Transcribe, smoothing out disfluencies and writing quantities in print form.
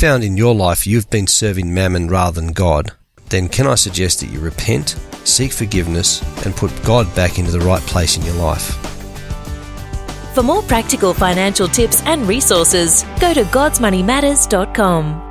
found in your life you've been serving mammon rather than God, then can I suggest that you repent, seek forgiveness, and put God back into the right place in your life. For more practical financial tips and resources, go to godsmoneymatters.com.